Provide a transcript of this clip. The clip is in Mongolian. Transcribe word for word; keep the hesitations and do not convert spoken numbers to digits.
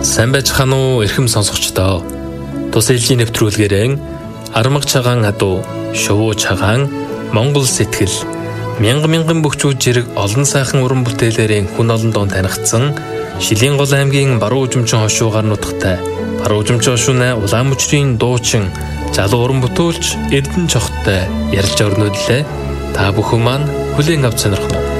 Сайн байцгаана уу эрхэм сонсогчдоо. Тус ээлжийн нэвтрүүлгээрэн Армаг цагаан адуу, шувуу цагаан, Монгол сэтгэл, мянган мянган бөхчүүд жирэг олон сайхан уран бүтээлээрийн хүн олон донд танигдсан Шилийн гол аймгийн Баруун Ужимчин хошуугаар нутагтай Баруун Ужимчин хошууны улаан мөчрийн дуучин залуу уран бүтээлч Эрдэнэ Чохтой ярилцж өрнөдлөө. Та бүхэн маань хүлээн авч сонирхно уу?